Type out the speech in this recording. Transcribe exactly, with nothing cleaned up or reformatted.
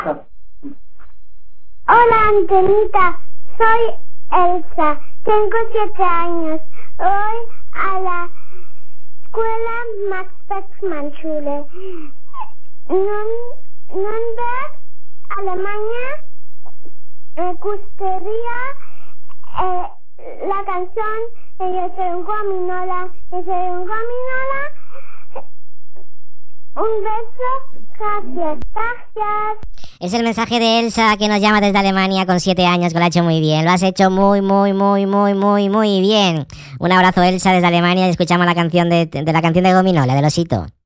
Hola, Antenita. Soy Elsa. Tengo siete años. Voy a la escuela Max Beckmann Schule. Nürnberg, Alemania. Me gustaría eh, la canción de Yo soy un gominola. Yo soy un gominola. Un beso. Gracias. Gracias. Es el mensaje de Elsa, que nos llama desde Alemania con siete años, que lo ha hecho muy bien. Lo has hecho muy, muy, muy, muy, muy, muy bien. Un abrazo, Elsa, desde Alemania, y escuchamos la canción de, de la canción de Gominola, del osito.